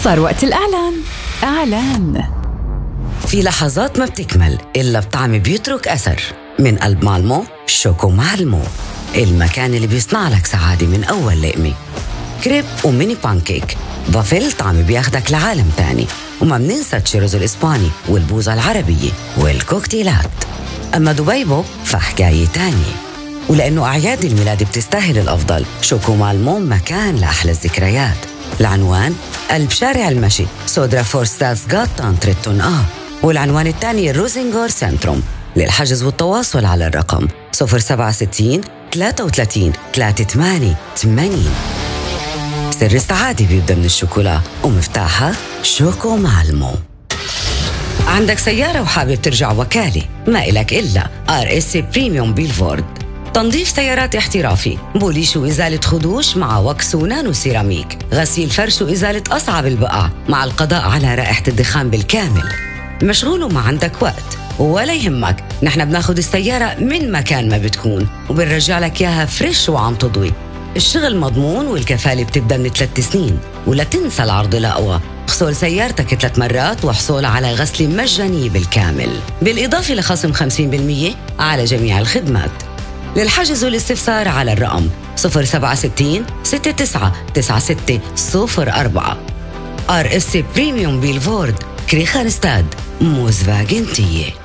صار وقت الإعلان. إعلان. في لحظات ما بتكمل إلا بطعم بيترك أثر. من قلب مالمو شوكو مالمو، المكان اللي بيصنع لك سعادة من أول لقمة. كريب وميني بانكيك، بافل طعم بياخدك لعالم تاني. وما بننسى تشيروز الإسباني والبوظة العربية والكوكتيلات. أما دبيبو فحكاية تانية. ولأنه أعياد الميلاد بتستاهل الأفضل، شوكو مالمو مكان لأحلى الذكريات. العنوان قلب شارع المشي، سودرا فورستاس غاتان تريتون والعنوان الثاني روزينغور سنتروم. للحجز والتواصل على الرقم 067 33 3880. سر السعادة بيبدأ من الشوكولا ومفتاحها شوكو مالمو. عندك سيارة وحابب ترجع وكالة؟ ما إلك إلا RS بريميوم بيلفورد. تنظيف سيارات احترافي، بوليش وإزالة خدوش مع وكس ونانو سيراميك، غسيل فرش وإزالة أصعب البقع مع القضاء على رائحة الدخان بالكامل. مشغول وما عندك وقت؟ ولا يهمك، نحن بناخد السيارة من مكان ما بتكون وبنرجع لك إياها فريش وعم تضوي. الشغل مضمون والكفالة بتبدأ من 3 سنين. ولا تنسى العرض الأقوى، اغسل سيارتك 3 مرات واحصل على غسل مجاني بالكامل، بالإضافة لخصم 50% على جميع الخدمات. للحجز والاستفسار على الرقم 067 69 96 04. RS بريميوم بيلفورد، كريخانستاد، موزفاغنتية.